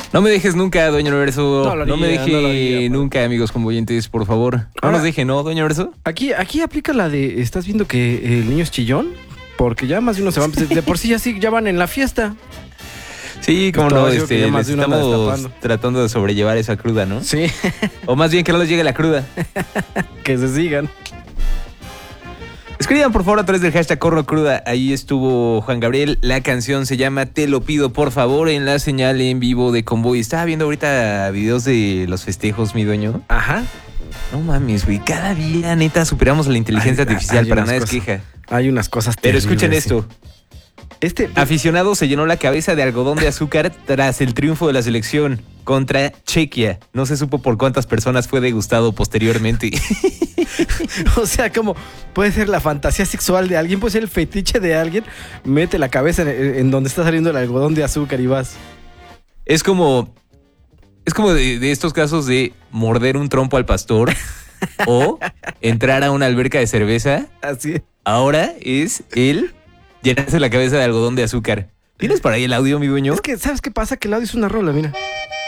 No me dejes nunca, Doña Universo. No lo haría, no me deje no lo haría, nunca, amigos convoyentes, por favor. No Ahora- nos deje, ¿no, Doña Universo? Aquí aplica la de, ¿estás viendo que el niño es chillón? Porque ya más de uno se van, de por sí ya van en la fiesta. Sí, como Estaba no, diciendo que ya más les de uno anda estamos destapando. tratando de sobrellevar esa cruda, ¿no? Sí, O más bien que no les llegue la cruda. que se sigan. Escriban por favor a través del hashtag Corro Cruda. Ahí estuvo Juan Gabriel. La canción se llama Te lo pido por favor en la señal en vivo de Convoy. Estaba viendo ahorita videos de los festejos, mi dueño. Ajá. No mames, güey. Cada día, neta, superamos a la inteligencia artificial. hay Para unas nada es cosas. queja. Hay unas cosas Pero terribles, escuchen sí. esto. Aficionado se llenó la cabeza de algodón de azúcar tras el triunfo de la selección contra Chequia. No se supo por cuántas personas fue degustado posteriormente. O sea, como puede ser la fantasía sexual de alguien, puede ser el fetiche de alguien. Mete la cabeza en donde está saliendo el algodón de azúcar y vas. Es como de estos casos de morder un trompo al pastor o entrar a una alberca de cerveza. Así es. Ahora es el llenarse la cabeza de algodón de azúcar. ¿Tienes por ahí el audio, mi dueño? Es que, ¿sabes qué pasa? Que el audio es una rola, mira.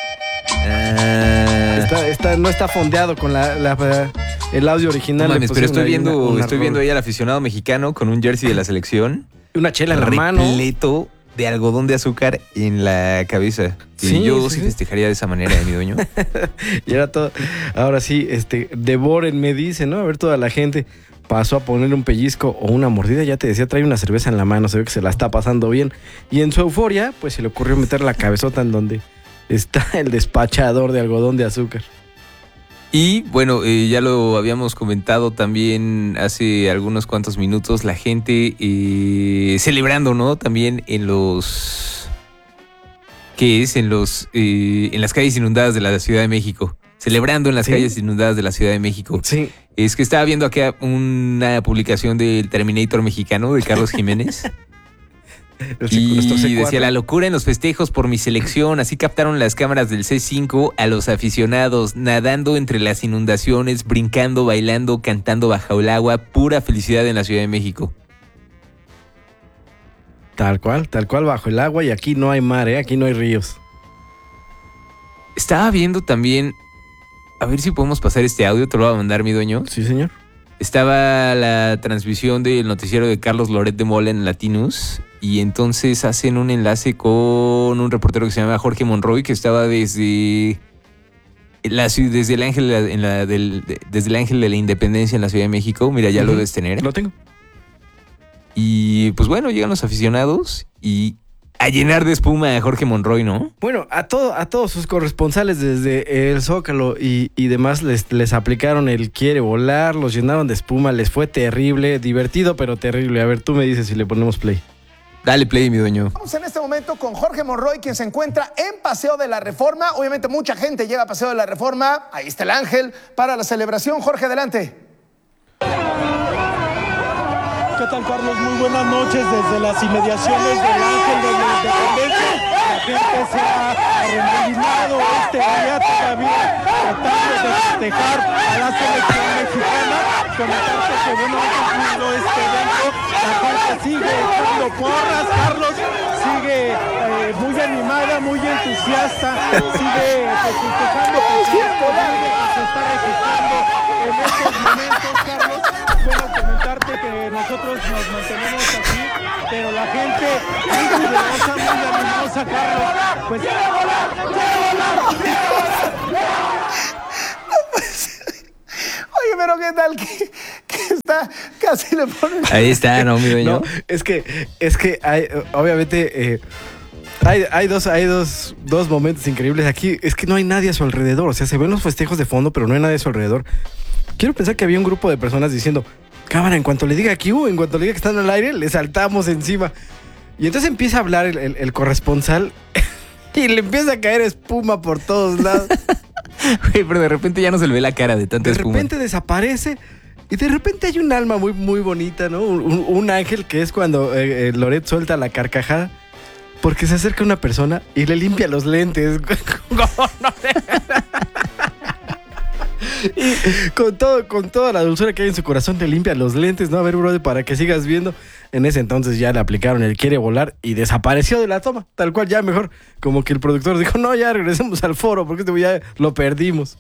Ah, No está fondeado con el audio original. no Le mames, pero pusieron ahí estoy viendo rola. ahí al aficionado mexicano con un jersey de la selección. Una chela en la mano. Repleto de algodón de azúcar en la cabeza. Sí, Y yo sí, sí sí. festejaría de esa manera, mi dueño. Y era todo. Ahora sí, devórenme, dice, ¿no? A ver, toda la gente pasó a poner un pellizco o una mordida. Ya te decía, trae una cerveza en la mano, se ve que se la está pasando bien. Y en su euforia, pues se le ocurrió meter la cabezota en donde está el despachador de algodón de azúcar. Y bueno, ya lo habíamos comentado también hace algunos cuantos minutos, la gente celebrando, ¿no? También en los... ¿Qué es? En las calles inundadas de la Ciudad de México. Celebrando en las Sí. calles inundadas de la Ciudad de México. Sí. Es que estaba viendo acá una publicación del Terminator mexicano de Carlos Jiménez. Nuestro Y C4. decía, la locura en los festejos por mi selección. Así captaron las cámaras del C5 a los aficionados, nadando entre las inundaciones, brincando, bailando, cantando bajo el agua. Pura felicidad en la Ciudad de México. Tal cual bajo el agua. Y aquí no hay mar, ¿eh? Aquí no hay ríos. Estaba viendo también, a ver si podemos pasar este audio, te lo voy a mandar, mi dueño. Sí, señor. Estaba la transmisión del noticiero de Carlos Loret de Mola en Latinus y entonces hacen un enlace con un reportero que se llama Jorge Monroy que estaba desde el Ángel desde el Ángel de la Independencia en la Ciudad de México. Mira, ya lo debes tener. Lo tengo. Y pues bueno, llegan los aficionados y a llenar de espuma a Jorge Monroy, ¿no? Bueno, a todos sus corresponsales desde el Zócalo y demás les aplicaron el quiere volar, los llenaron de espuma, les fue terrible, divertido pero terrible. A ver, tú me dices si le ponemos play. Dale play, mi dueño. Vamos en este momento con Jorge Monroy, quien se encuentra en Paseo de la Reforma. Obviamente mucha gente llega a Paseo de la Reforma. Ahí está el ángel para la celebración. Jorge, adelante. ¿Qué tal, Carlos? Muy buenas noches desde las inmediaciones del Ángel de la Independencia. La gente se ha arremolinado este día todavía tratando de festejar a la selección mexicana. Comentarte que bueno, ha concluido este evento. La gente sigue echando porras, Carlos. Sigue muy animada, muy entusiasta. Sigue festejando porque es posible que se está registrando en estos momentos, Carlos. Bueno, comentarte que nosotros nos mantenemos aquí, pero la gente muy jubilosa, muy animosa, Carlos. Pues Oye, pero ¿qué tal? Que está casi le ponen... Ahí está, ¿no, mi dueño? No, es que hay, obviamente, hay dos momentos increíbles aquí. Es que no hay nadie a su alrededor. O sea, se ven los festejos de fondo, pero no hay nadie a su alrededor. Quiero pensar que había un grupo de personas diciendo, cámara, en cuanto le diga Q, en cuanto le diga que están al aire, le saltamos encima. Y entonces empieza a hablar el corresponsal y le empieza a caer espuma por todos lados. Güey, pero de repente ya no se le ve la cara de tanta De espuma. repente desaparece y de repente hay un alma muy, muy bonita, ¿no? Un ángel que es cuando Loret suelta la carcajada porque se acerca una persona y le limpia los lentes. Y con toda la dulzura que hay en su corazón te limpia los lentes, ¿no? A ver, brother, para que sigas viendo. En ese entonces ya le aplicaron el quiere volar y desapareció de la toma. Tal cual, ya mejor. Como que el productor dijo, no, ya regresemos al foro porque ya lo perdimos.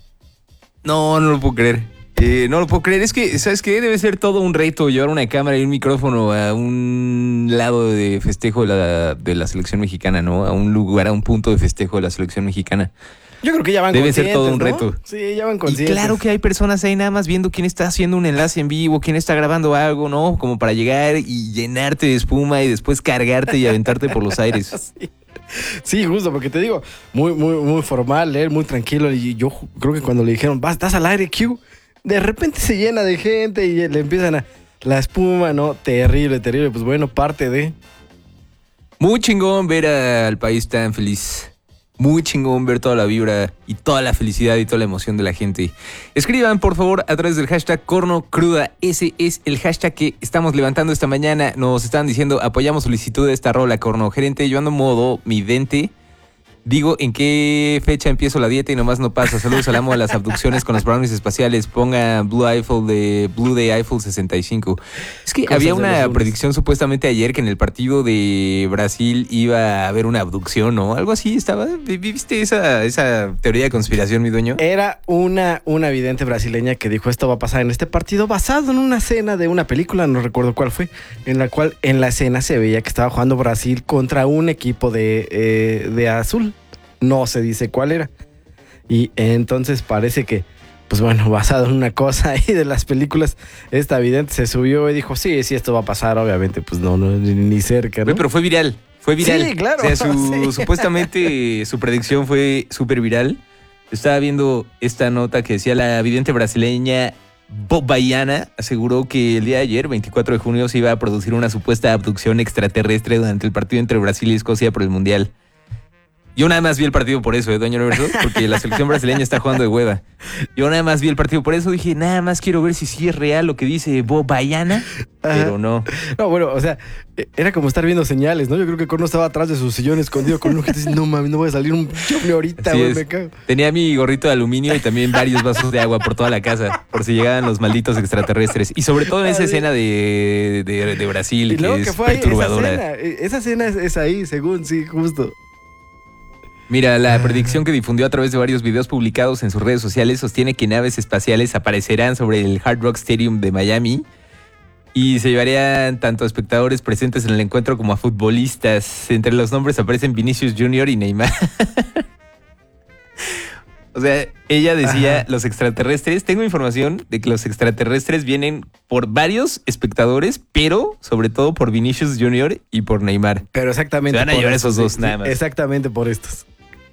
No lo puedo creer. No lo puedo creer. Es que, ¿sabes qué? Debe ser todo un reto llevar una cámara y un micrófono a un lado de festejo de la selección mexicana, ¿no? A un lugar, a un punto de festejo de la selección mexicana. Yo creo que ya van Debe conscientes, ser todo un ¿no? reto. Sí, ya van Y conscientes. claro que hay personas ahí nada más viendo quién está haciendo un enlace en vivo, quién está grabando algo, ¿no? Como para llegar y llenarte de espuma y después cargarte y aventarte por los aires. Sí, justo, porque te digo, muy formal, él muy tranquilo. Y yo creo que cuando le dijeron, estás al aire, Q, de repente se llena de gente y le empiezan a... La espuma, ¿no? Terrible. Pues bueno, parte de... Muy chingón ver al país tan feliz. Muy chingón ver toda la vibra y toda la felicidad y toda la emoción de la gente. Escriban, por favor, a través del hashtag CornoCruda. Ese es el hashtag que estamos levantando esta mañana. Nos están diciendo, apoyamos solicitud de esta rola, Corno. Gerente, yo ando modo mi dente. Digo, ¿en qué fecha empiezo la dieta y nomás no pasa? Saludos al amo de las abducciones con los brownies espaciales. Ponga Blue Day Eiffel 65. Es que Cosas había de los una lunes. predicción supuestamente ayer que en el partido de Brasil iba a haber una abducción, ¿no? Algo así estaba. ¿Viste esa teoría de conspiración, mi dueño? Era una vidente brasileña que dijo esto va a pasar en este partido basado en una escena de una película, no recuerdo cuál fue, en la cual en la escena se veía que estaba jugando Brasil contra un equipo de azul. No se dice cuál era. Y entonces parece que, pues bueno, basado en una cosa ahí de las películas, esta vidente se subió y dijo, sí, esto va a pasar, obviamente, pues no ni cerca, ¿no? Güey, pero fue viral. Sí, claro. O sea, Sí. supuestamente su predicción fue súper viral. Estaba viendo esta nota que decía la vidente brasileña Bob Baiana aseguró que el día de ayer, 24 de junio, se iba a producir una supuesta abducción extraterrestre durante el partido entre Brasil y Escocia por el Mundial. Yo nada más vi el partido por eso, Doña Universo, porque la selección brasileña está jugando de hueva. Yo nada más vi el partido por eso, dije, nada más quiero ver si sí es real lo que dice Bob Baiana, pero no. No, bueno, o sea, era como estar viendo señales, ¿no? Yo creo que Corno estaba atrás de su sillón escondido con un gente diciendo, no mami, no voy a salir un chofle ahorita, Así güey, es. me cago. Tenía mi gorrito de aluminio y también varios vasos de agua por toda la casa, por si llegaban los malditos extraterrestres. Y sobre todo en esa escena de Brasil, Y luego que que es fue ahí, perturbadora. esa escena es ahí, según, sí, justo. Mira, la predicción que difundió a través de varios videos publicados en sus redes sociales sostiene que naves espaciales aparecerán sobre el Hard Rock Stadium de Miami y se llevarían tanto a espectadores presentes en el encuentro como a futbolistas. Entre los nombres aparecen Vinicius Jr. y Neymar. O sea, ella decía, los extraterrestres, tengo información de que los extraterrestres vienen por varios espectadores, pero sobre todo por Vinicius Jr. y por Neymar. Pero exactamente. Se van a por llevar estos, esos dos, nada más. Exactamente por estos.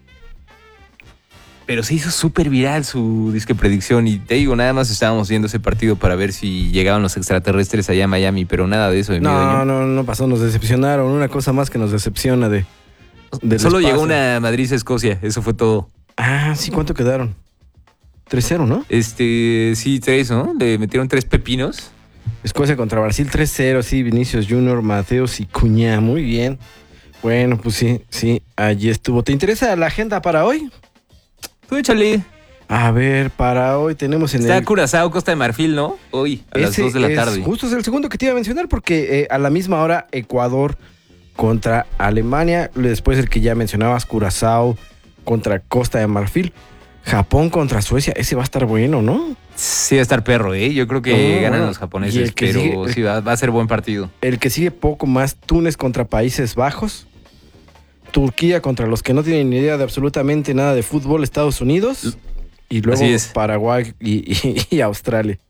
Pero se hizo súper viral su disque predicción y te digo, nada más estábamos viendo ese partido para ver si llegaban los extraterrestres allá a Miami, pero nada de eso de mi dueño. No pasó, nos decepcionaron. Una cosa más que nos decepciona del Solo espacio. llegó una Madrid-Escocia, eso fue todo. Ah, sí, ¿cuánto quedaron? 3-0, ¿no? Sí, 3, ¿no? Le metieron 3 pepinos. Escocia contra Brasil 3-0, sí, Vinicius Junior, Mateos y Cuñá, muy bien. Bueno, pues sí, allí estuvo. ¿Te interesa la agenda para hoy? Tú échale. A ver, para hoy tenemos en Está el... Curazao, Costa de Marfil, ¿no? Hoy, a las 2 de la tarde. Justo es el segundo que te iba a mencionar porque a la misma hora Ecuador contra Alemania, después el que ya mencionabas, Curazao contra Costa de Marfil, Japón contra Suecia, ese va a estar bueno, ¿no? Sí, va a estar perro, ¿eh? Yo creo que ganan bueno. los Y japoneses, el que pero sigue- sí, va a ser buen partido. El que sigue poco más, Túnez contra Países Bajos, Turquía contra los que no tienen ni idea de absolutamente nada de fútbol, Estados Unidos, y luego Así es. Paraguay y Australia.